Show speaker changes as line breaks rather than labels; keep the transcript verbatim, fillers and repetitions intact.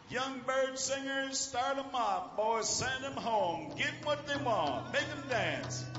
Young bird singers, start 'em up. Boys, send 'em home. Give 'em what they want. Make 'em dance.